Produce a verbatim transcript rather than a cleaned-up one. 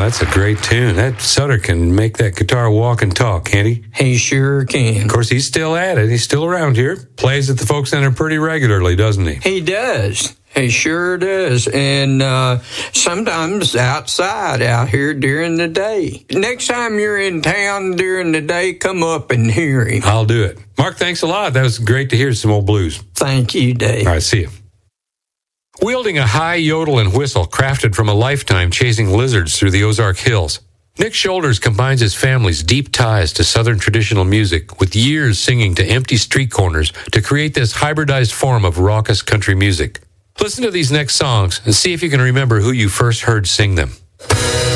that's a great tune. That Sutter can make that guitar walk and talk, can't he? He sure can. Of course, he's still at it. He's still around here. Plays at the Folk Center pretty regularly, doesn't he? He does. He sure does. And uh, sometimes outside out here during the day. Next time you're in town during the day, come up and hear him. I'll do it. Mark, thanks a lot. That was great to hear some old blues. Thank you, Dave. All right, see you. Wielding a high yodel and whistle crafted from a lifetime chasing lizards through the Ozark Hills, Nick Shoulders combines his family's deep ties to Southern traditional music with years singing to empty street corners to create this hybridized form of raucous country music. Listen to these next songs and see if you can remember who you first heard sing them.